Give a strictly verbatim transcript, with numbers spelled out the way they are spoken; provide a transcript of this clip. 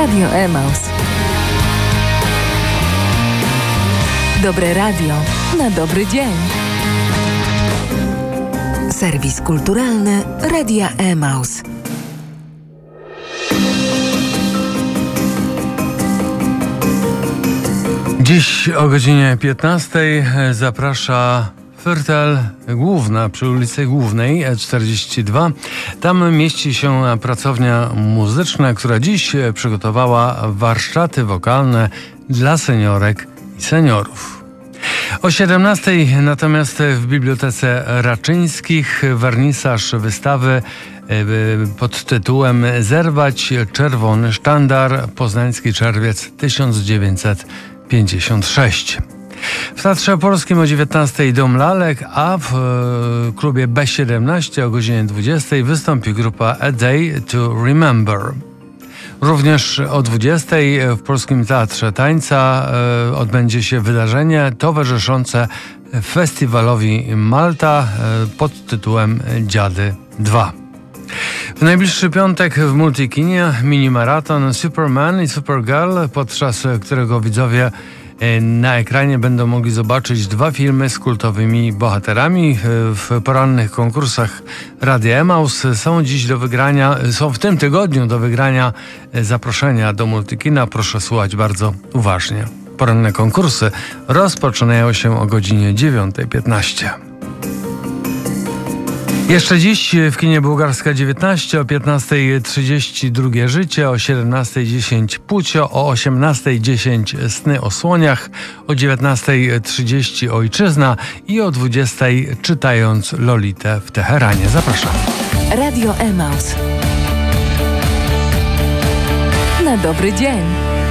Radio Emaus. Dobre radio na dobry dzień. Serwis kulturalny Radia Emaus. Dziś o godzinie piętnastej zaprasza Fyrtel Główna przy ulicy Głównej czterdzieści dwa. Tam mieści się pracownia muzyczna, która dziś przygotowała warsztaty wokalne dla seniorek i seniorów. O siedemnastej natomiast w Bibliotece Raczyńskich wernisaż wystawy pod tytułem Zerwać czerwony sztandar, Poznański czerwiec tysiąc dziewięćset pięćdziesiąt sześć. W Teatrze Polskim o dziewiętnastej Dom Lalek, a w e, klubie B siedemnaście o godzinie dwudziestej wystąpi grupa A Day to Remember. Również o dwudziestej w Polskim Teatrze Tańca e, odbędzie się wydarzenie towarzyszące festiwalowi Malta e, pod tytułem Dziady dwa. W najbliższy piątek w Multikinie mini-maraton Superman i Supergirl, podczas którego widzowie na ekranie będą mogli zobaczyć dwa filmy z kultowymi bohaterami. W porannych konkursach Radia Emaus są dziś do wygrania, są w tym tygodniu do wygrania zaproszenia do Multikina. Proszę słuchać bardzo uważnie. Poranne konkursy rozpoczynają się o godzinie dziewiątej piętnaście. Jeszcze dziś w kinie Bułgarska dziewiętnaście o piętnastej trzydzieści Drugie życie, o siedemnastej dziesięć Pucio, o osiemnastej dziesięć Sny o słoniach, o dziewiętnastej trzydzieści Ojczyzna i o dwudziestej Czytając Lolitę w Teheranie. Zapraszam. Radio Emaus. Na dobry dzień.